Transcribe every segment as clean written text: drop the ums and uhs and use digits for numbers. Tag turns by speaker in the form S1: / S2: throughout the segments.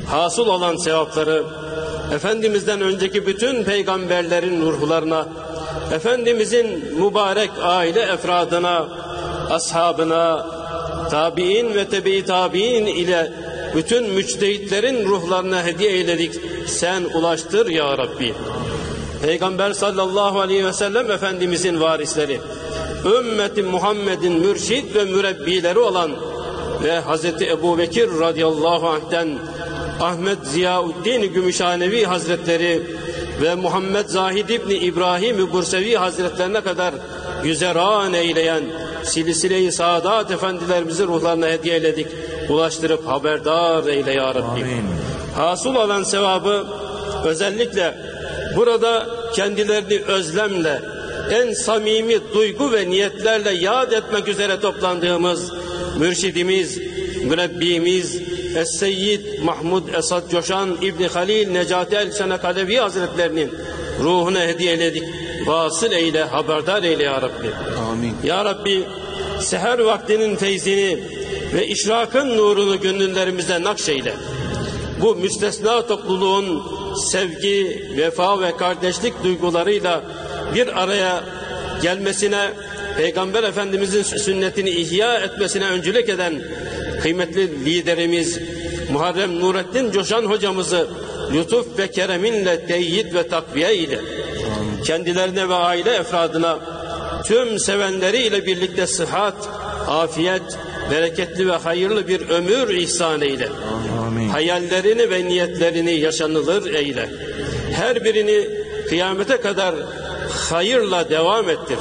S1: hasıl olan sevapları Efendimiz'den önceki bütün peygamberlerin ruhlarına, Efendimiz'in mübarek aile efradına, ashabına, tabi'in ve tebe-i tabi'in ile bütün müçtehitlerin ruhlarına hediye eyledik. Sen ulaştır ya Rabbi. Peygamber sallallahu aleyhi ve sellem Efendimiz'in varisleri, ümmeti Muhammed'in mürşid ve mürebbileri olan ve Hazreti Ebu Bekir radıyallahu anh'ten Ahmet Ziyaüddin Gümüşhanevi Hazretleri ve Muhammed Zahid İbni İbrahim Bursevi Hazretlerine kadar güzeran eyleyen silsile-i saadat efendilerimizin ruhlarına hediye eyledik. Ulaştırıp haberdar eyle ya Rabbi.
S2: Amin.
S1: Hasıl olan sevabı özellikle burada kendilerini özlemle, en samimi duygu ve niyetlerle yad etmek üzere toplandığımız mürşidimiz, mürebbimiz Es-Seyyid Mahmud Esad Coşan İbni Halil Necati El-Çanakkalevi Hazretlerinin ruhuna hediye eyledik. Vasıl eyle, haberdar eyle ya Rabbi.
S2: Amin.
S1: Ya Rabbi, seher vaktinin feyzini ve işrakın nurunu gönüllerimize nakşeyle. Bu müstesna topluluğun sevgi, vefa ve kardeşlik duygularıyla bir araya gelmesine, Peygamber Efendimizin sünnetini ihya etmesine öncülük eden kıymetli liderimiz Muharrem Nurettin Coşan hocamızı lütuf ve kereminle teyit ve takviye ile kendilerine ve aile efradına tüm sevenleriyle birlikte sıhhat, afiyet, bereketli ve hayırlı bir ömür ihsan eyle.
S2: Amin.
S1: Hayallerini ve niyetlerini yaşanılır eyle. Her birini kıyamete kadar hayırla devam ettir.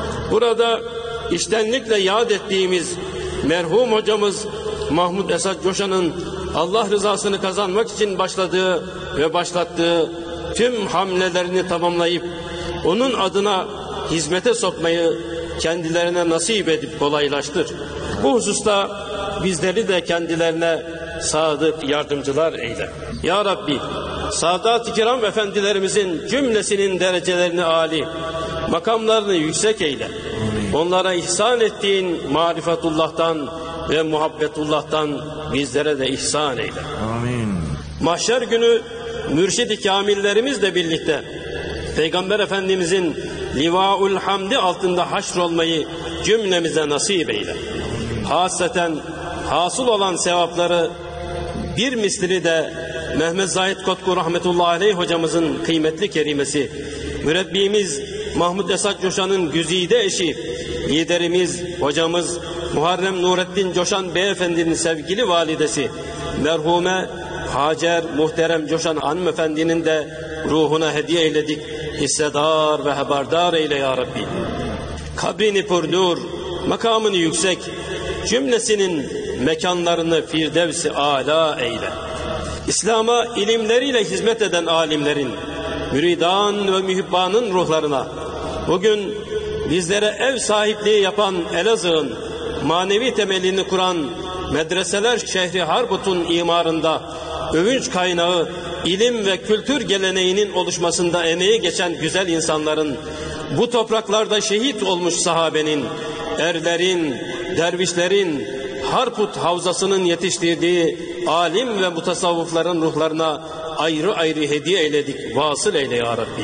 S1: Burada içtenlikle yad ettiğimiz merhum hocamız Mahmud Esad Coşan'ın Allah rızasını kazanmak için başladığı ve başlattığı tüm hamlelerini tamamlayıp onun adına hizmete sokmayı kendilerine nasip edip kolaylaştır. Bu hususta bizleri de kendilerine sadık yardımcılar eyle. Ya Rabbi, Sadat-ı Kiram efendilerimizin cümlesinin derecelerini âli, makamlarını yüksek eyle. Onlara ihsan ettiğin marifetullah'tan ve muhabbetullah'tan bizlere de ihsan eyle.
S2: Amin.
S1: Mahşer günü mürşid-i kamillerimizle birlikte Peygamber Efendimizin Livaul Hamdi altında haşrolmayı cümlemize nasip eyle. Hasreten hasıl olan sevapları bir mislini de Mehmet Zahid Kotku rahmetullahi aleyh hocamızın kıymetli kerimesi, mürebbimiz Mahmud Esad Coşan'ın güzide eşi, liderimiz, hocamız Muharrem Nurettin Coşan beyefendinin sevgili validesi, merhume Hacer Muhterem Coşan hanımefendinin de ruhuna hediye eyledik. Hissedar ve haberdar eyle ya Rabbi. Kabrini pürnur, makamını yüksek, cümlesinin mekanlarını firdevs-i âlâ eyle. İslam'a ilimleriyle hizmet eden alimlerin, müridan ve mühibbanın ruhlarına, bugün bizlere ev sahipliği yapan Elazığ'ın manevi temelini kuran medreseler şehri Harput'un imarında övünç kaynağı, ilim ve kültür geleneğinin oluşmasında emeği geçen güzel insanların, bu topraklarda şehit olmuş sahabenin, erlerin, dervişlerin, Harput havzasının yetiştirdiği alim ve mutasavvıfların ruhlarına ayrı ayrı hediye eyledik. Vasıl eyle ya Rabbi.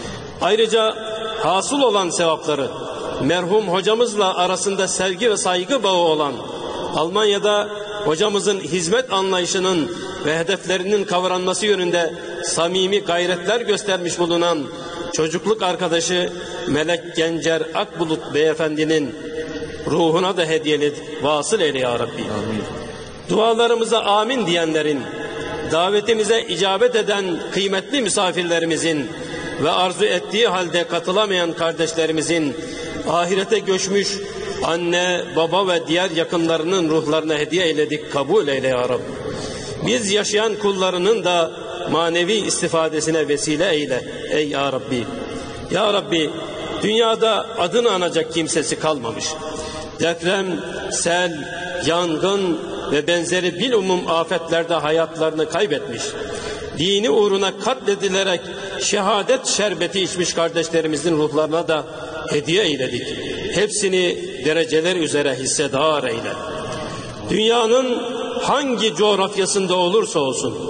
S1: Ayrıca hasıl olan sevapları merhum hocamızla arasında sevgi ve saygı bağı olan, Almanya'da hocamızın hizmet anlayışının ve hedeflerinin kavranması yönünde samimi gayretler göstermiş bulunan çocukluk arkadaşı Melek Gencer Akbulut beyefendinin ruhuna da hediyeledik. Vasıl eyle ya Rabbi.
S2: Amin.
S1: Dualarımıza amin diyenlerin, davetimize icabet eden kıymetli misafirlerimizin ve arzu ettiği halde katılamayan kardeşlerimizin, ahirete göçmüş anne, baba ve diğer yakınlarının ruhlarına hediye eyledik. Kabul eyle ya Rabbi. Biz yaşayan kullarının da manevi istifadesine vesile eyle ey ya Rabbi. Ya Rabbi, dünyada adını anacak kimsesi kalmamış. Deprem, sel, yangın ve benzeri bilumum afetlerde hayatlarını kaybetmiş, dini uğruna katledilerek şehadet şerbeti içmiş kardeşlerimizin ruhlarına da hediye eyledik. Hepsini dereceler üzere hissedar eyle. Dünyanın hangi coğrafyasında olursa olsun,